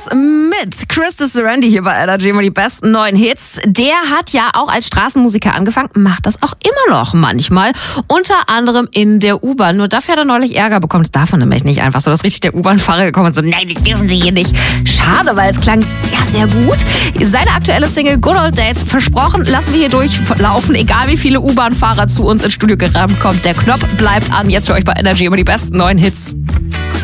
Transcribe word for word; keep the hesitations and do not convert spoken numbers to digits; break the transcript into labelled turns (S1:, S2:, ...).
S1: Dates mit Christus Serendi hier bei Energy, immer die besten neuen Hits. Der hat ja auch als Straßenmusiker angefangen, macht das auch immer noch manchmal. Unter anderem in der U-Bahn. Nur dafür hat er neulich Ärger bekommen. Das darf man nämlich nicht einfach so. Das ist richtig der U-Bahn-Fahrer gekommen und so, nein, die dürfen Sie hier nicht. Schade, weil es klang sehr, sehr gut. Seine aktuelle Single Good Old Days, versprochen, lassen wir hier durchlaufen. Egal wie viele U-Bahn-Fahrer zu uns ins Studio gerammt kommt. Der Knopf bleibt an. Jetzt für euch bei Energy immer die besten neuen Hits.